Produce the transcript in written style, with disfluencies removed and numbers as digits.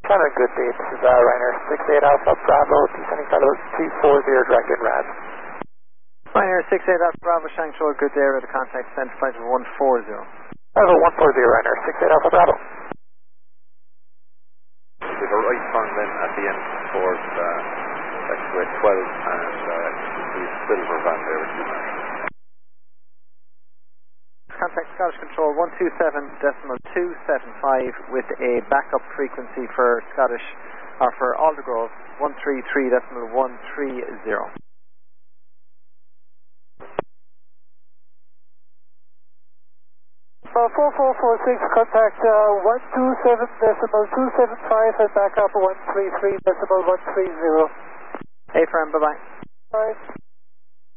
Cameron, good day. This is Ryanair 68 Alpha Bravo, descending flight 240 direct in RAD. Ryanair 68 Alpha Bravo, Shangshore, good day. Ready to contact center flight of 140. Bravo 140, Ryanair 68 Alpha Bravo. We have a right turn then at the end towards taxiway 12 and the silver van there with 2 miles. Contact Scottish Control 127.275 with a backup frequency for Scottish, or for Aldergrove 133.130. 4446, contact 127.275 and backup 133.130. Hey, friend, bye-bye. Bye.